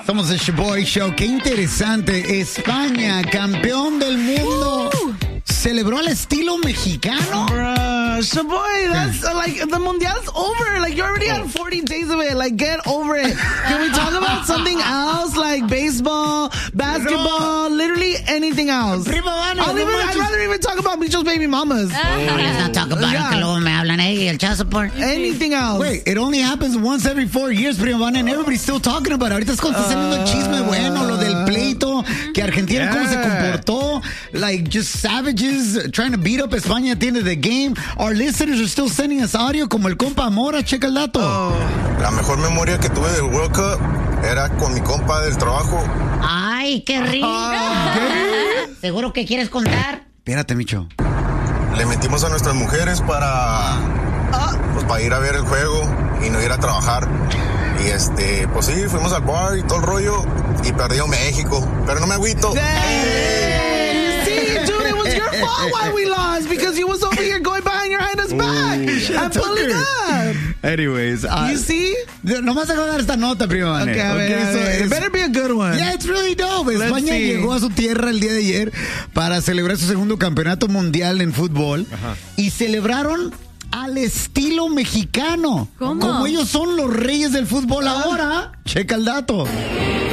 Somos el Shoboy Show. Qué interesante. España, campeón del mundo. ¿Celebró al estilo mexicano? Bruh, Shoboy, that's like, the Mundial's over. Like, you already had 40 days of it. Like, get over it. Can we talk about something else? Like baseball, basketball, literally anything else. Prima Vane, I'd rather even talk about Micho's baby mamas. Let's not talk about it, que luego me hablan ahí, el child support. Anything else. Wait, it only happens once every 4 years, Prima Vane, and everybody's still talking about it. Ahorita es cuando está saliendo el chisme bueno, lo del pleito, que Argentina cómo se comportó, like just savages trying to beat up España at the end of the game. Our listeners are still sending us audio como el compa Mora, checa el dato. La mejor memoria que tuve del World Cup era con mi compa del trabajo. Ay, qué rico. ¿Seguro que quieres contar? Espérate, Micho. Le metimos a nuestras mujeres para ir a ver el juego y no ir a trabajar. Y pues sí, fuimos al bar y todo el rollo y perdió México, pero no me agüito. Your fault why we lost because you was over here going behind your highness back and pulling up. Anyways, you see? Nomás acabo de dar esta nota, Prima Vane. Okay, a ver. It better be a good one. Yeah, it's really dope. España llegó a su tierra el día de ayer para celebrar su segundo campeonato mundial en fútbol. Y celebraron al estilo mexicano. ¿Cómo? Como ellos son los reyes del fútbol ahora. Checa el dato.